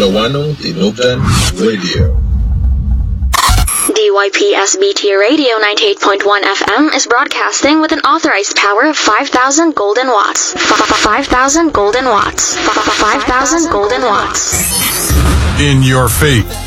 Wano Tinubdan Radio. DYPSBT Radio 98.1 FM is broadcasting with an authorized power of 5,000 golden watts. 5,000 golden watts. 5,000 golden watts. In your faith.